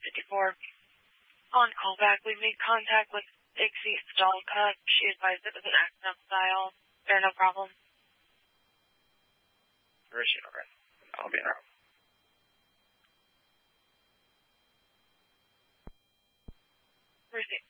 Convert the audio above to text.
54. On callback, we made contact with Dixie Stalcutt. She advised it was an accidental dial. There no problem. Where is she? Okay. I'll be in her. Receive.